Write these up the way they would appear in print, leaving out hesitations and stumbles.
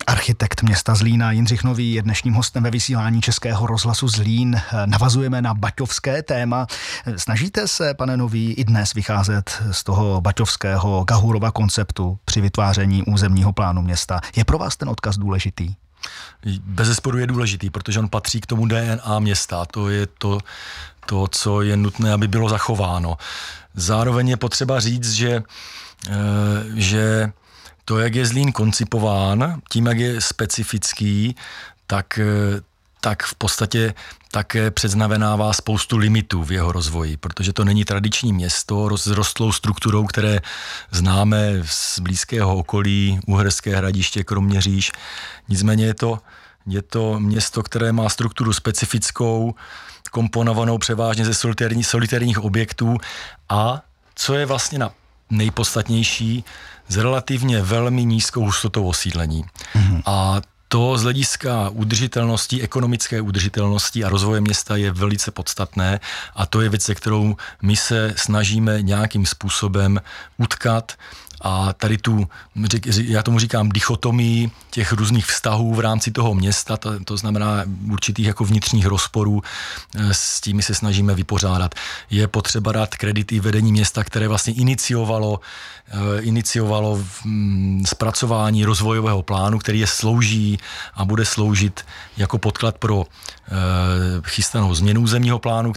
Architekt města Zlína Jindřich Nový je dnešním hostem ve vysílání Českého rozhlasu Zlín. Navazujeme na baťovské téma. Snažíte se, pane Nový, i dnes vycházet z toho baťovského Gahurova konceptu při vytváření územního plánu města? Je pro vás ten odkaz důležitý? Bezesporu je důležitý, protože on patří k tomu DNA města. To je to, co je nutné, aby bylo zachováno. Zároveň je potřeba říct, že to, jak je Zlín koncipován, tím, jak je specifický, tak v podstatě také předznamenává spoustu limitů v jeho rozvoji, protože to není tradiční město s rostlou strukturou, které známe z blízkého okolí, Uherské Hradiště, Kroměříž. Nicméně je to město, které má strukturu specifickou, komponovanou převážně ze solitérních objektů a co je vlastně nejpodstatnější, s relativně velmi nízkou hustotou osídlení. A to z hlediska udržitelnosti, ekonomické udržitelnosti a rozvoje města je velice podstatné a to je věc, se kterou my se snažíme nějakým způsobem utkat a tady já tomu říkám dichotomii těch různých vztahů v rámci toho města, to znamená určitých jako vnitřních rozporů, s tím se snažíme vypořádat. Je potřeba dát kredit i vedení města, které vlastně iniciovalo zpracování rozvojového plánu, který slouží a bude sloužit jako podklad pro chystanou změnu územního plánu,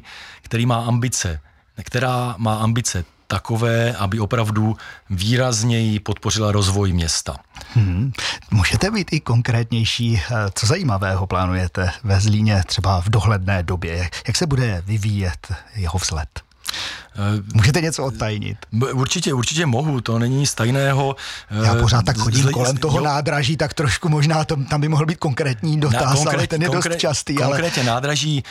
která má ambice takové, aby opravdu výrazněji podpořila rozvoj města. Můžete být i konkrétnější, co zajímavého plánujete ve Zlíně třeba v dohledné době? Jak se bude vyvíjet jeho vzhled? Můžete něco odtajnit? Určitě mohu, to není nic tajného. Já pořád tak chodím kolem toho nádraží, tak trošku možná tam by mohl být konkrétní dotaz, ale ten je dost častý. Konkrétně nádraží,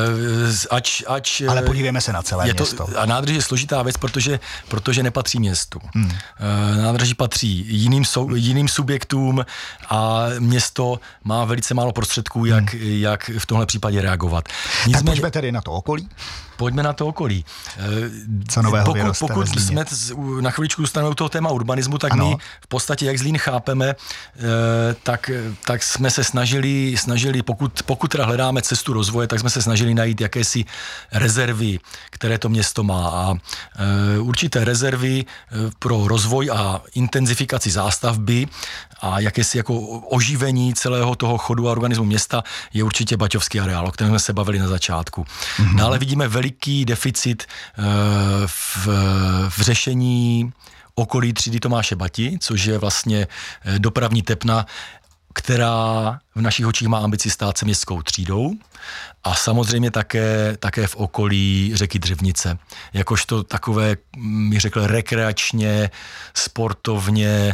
ale podívejme se na celé město. A nádraží je složitá věc, protože nepatří městu. Nádraží patří jiným subjektům a město má velice málo prostředků, jak v tomhle případě reagovat. Tak pojďme tedy na to okolí. Pojďme na to okolí. Co nového pokud jsme na chviličku zůstaneme u toho téma urbanismu, tak my v podstatě, jak Zlín chápeme, tak jsme se snažili pokud teda hledáme cestu rozvoje, tak jsme se snažili najít jakési rezervy, které to město má. A určité rezervy pro rozvoj a intenzifikaci zástavby a jakési jako oživení celého toho chodu a organismu města je určitě baťovský areál, o kterém jsme se bavili na začátku. Dále vidíme veliký deficit v řešení okolí třídy Tomáše Bati, což je vlastně dopravní tepna, která v našich očích má ambici stát se městskou třídou a samozřejmě také v okolí řeky Dřevnice. Jakožto takové, bych řekl, rekreačně, sportovně,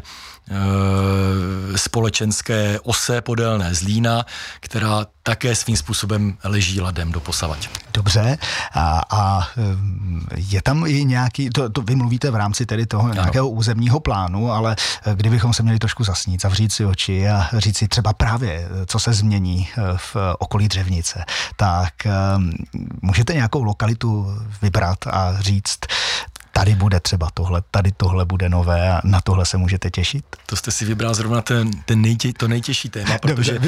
společenské ose podélné Zlína, která také svým způsobem leží ladem doposavať. Dobře. A je tam i nějaký, to vy mluvíte v rámci tedy toho nějakého územního plánu, ale kdybychom se měli trošku zasnít, zavřít si oči a říct si třeba právě, co se změní v okolí Dřevnice, tak můžete nějakou lokalitu vybrat a říct, tady bude třeba tohle, tady tohle bude nové a na tohle se můžete těšit? To jste si vybral zrovna to nejtěžší téma,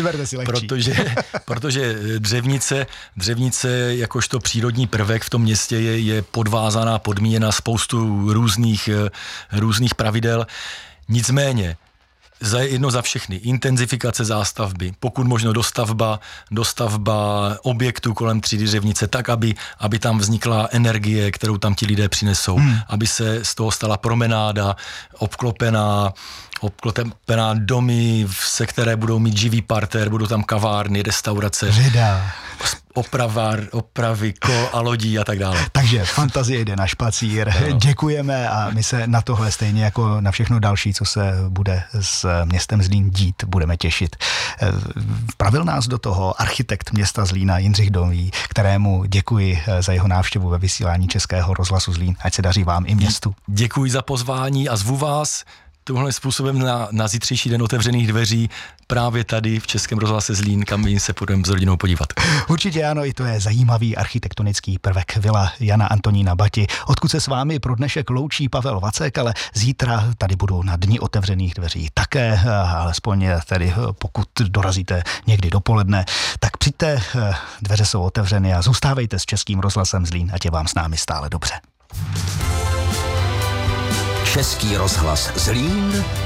protože Dřevnice jakožto přírodní prvek v tom městě je podvázaná, podmíněna spoustu různých pravidel. Nicméně, jedno za všechny, intenzifikace zástavby, pokud možno dostavba objektů kolem třídy Dřevnice, tak, aby tam vznikla energie, kterou tam ti lidé přinesou, aby se z toho stala promenáda, obklopená domy, se které budou mít živý parter, budou tam kavárny, restaurace, opravy kol a lodí a tak dále. Takže fantazie jde na špacír. Děkujeme a my se na tohle stejně jako na všechno další, co se bude s městem Zlín dít, budeme těšit. Vpravil nás do toho architekt města Zlína Jindřich Nový, kterému děkuji za jeho návštěvu ve vysílání Českého rozhlasu Zlín. Ať se daří vám i městu. Děkuji za pozvání a zvu vás tímhle způsobem na zítřejší den otevřených dveří právě tady v Českém rozhlase Zlín, kam my se půjdeme s rodinou podívat. Určitě ano, i to je zajímavý architektonický prvek vila Jana Antonína Bati, odkud se s vámi pro dnešek loučí Pavel Vacek, ale zítra tady budou na dni otevřených dveří také, alespoň tedy pokud dorazíte někdy dopoledne, tak přijďte, dveře jsou otevřeny a zůstávejte s Českým rozhlasem Zlín, ať je vám s námi stále dobře. Český rozhlas Zlín